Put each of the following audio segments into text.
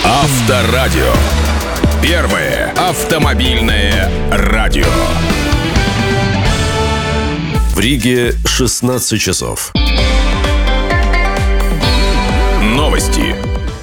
Авторадио. Первое автомобильное радио. В Риге 16 часов. Новости.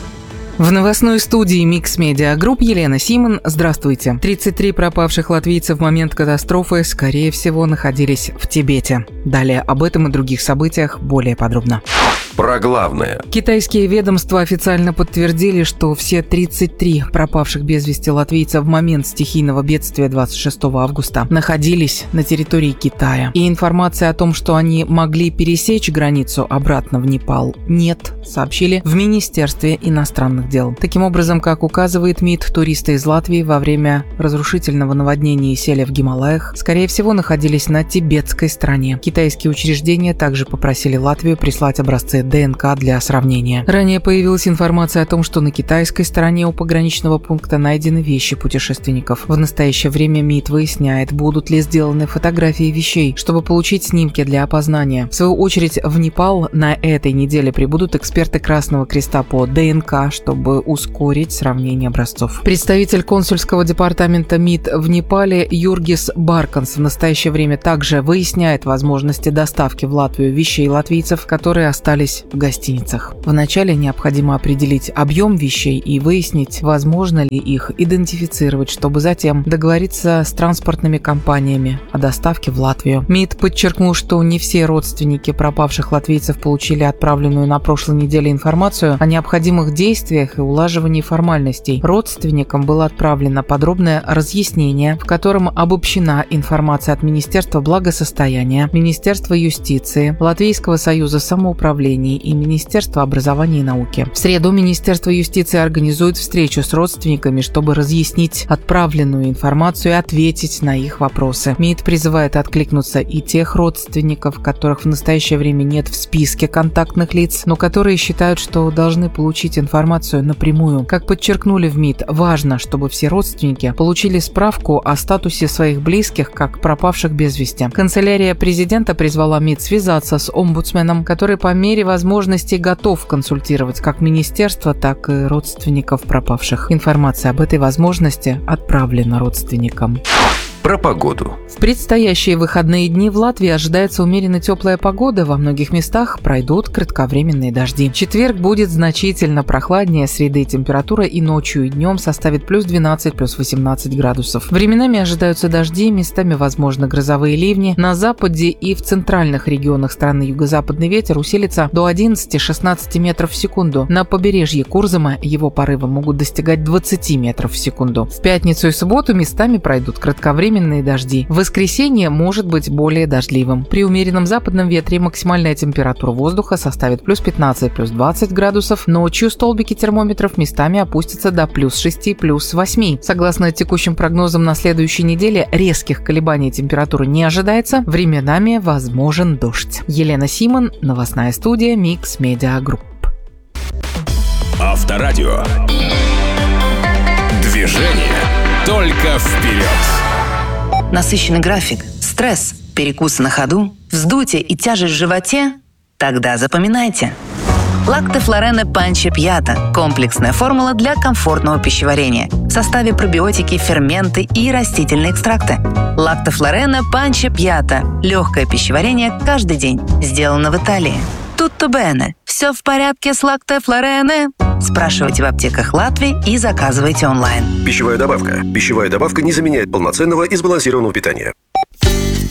В новостной студии Mix Media Group Елена Симон. Здравствуйте. 33 пропавших латвийцев в момент катастрофы, скорее всего, находились в Тибете. Далее об этом и других событиях более подробно. Про главное. Китайские ведомства официально подтвердили, что все 33 пропавших без вести латвийца в момент стихийного бедствия 26 августа находились на территории Китая. И информация о том, что они могли пересечь границу обратно в Непал, нет, сообщили в Министерстве иностранных дел. Таким образом, как указывает МИД, туристы из Латвии во время разрушительного наводнения и селя в Гималаях, скорее всего, находились на тибетской стороне. Китайские учреждения также попросили Латвию прислать образцы ДНК для сравнения. Ранее появилась информация о том, что на китайской стороне у пограничного пункта найдены вещи путешественников. В настоящее время МИД выясняет, будут ли сделаны фотографии вещей, чтобы получить снимки для опознания. В свою очередь, в Непал на этой неделе прибудут эксперты Красного Креста по ДНК, чтобы ускорить сравнение образцов. Представитель консульского департамента МИД в Непале Юргис Барканс в настоящее время также выясняет возможности доставки в Латвию вещей латвийцев, которые остались в гостиницах. Вначале необходимо определить объем вещей и выяснить, возможно ли их идентифицировать, чтобы затем договориться с транспортными компаниями о доставке в Латвию. МИД подчеркнул, что не все родственники пропавших латвийцев получили отправленную на прошлой неделе информацию о необходимых действиях и улаживании формальностей. Родственникам было отправлено подробное разъяснение, в котором обобщена информация от Министерства благосостояния, Министерства юстиции, Латвийского союза самоуправления и Министерства образования и науки. В среду Министерство юстиции организует встречу с родственниками, чтобы разъяснить отправленную информацию и ответить на их вопросы. МИД призывает откликнуться и тех родственников, которых в настоящее время нет в списке контактных лиц, но которые считают, что должны получить информацию напрямую. Как подчеркнули в МИД, важно, чтобы все родственники получили справку о статусе своих близких как пропавших без вести. Канцелярия президента призвала МИД связаться с омбудсменом, который по мере возможности готов консультировать как министерство, так и родственников пропавших. Информация об этой возможности отправлена родственникам. Про погоду. В предстоящие выходные дни в Латвии ожидается умеренно теплая погода. Во многих местах пройдут кратковременные дожди. Четверг будет значительно прохладнее среды. Температура и ночью, и днем составит плюс 12, плюс 18 градусов. Временами ожидаются дожди, местами возможны грозовые ливни. На западе и в центральных регионах страны юго-западный ветер усилится до 11-16 метров в секунду. На побережье Курзама его порывы могут достигать 20 метров в секунду. В пятницу и субботу местами пройдут кратковременные дожди. В воскресенье может быть более дождливым. При умеренном западном ветре максимальная температура воздуха составит плюс 15, плюс 20 градусов. Ночью столбики термометров местами опустятся до плюс 6, плюс 8. Согласно текущим прогнозам, на следующей неделе резких колебаний температуры не ожидается. Временами возможен дождь. Елена Симон, новостная студия Mix Media Group. Авторадио. Движение только вперед. Насыщенный график, стресс, перекусы на ходу, вздутие и тяжесть в животе? Тогда запоминайте. Лакте Флорене Панче Пьята – комплексная формула для комфортного пищеварения. В составе пробиотики, ферменты и растительные экстракты. Лакте Флорене Панче Пьята – легкое пищеварение каждый день. Сделано в Италии. Tutto bene. Все в порядке с Лакте Флорене? Спрашивайте в аптеках Латвии и заказывайте онлайн. Пищевая добавка. Пищевая добавка не заменяет полноценного и сбалансированного питания.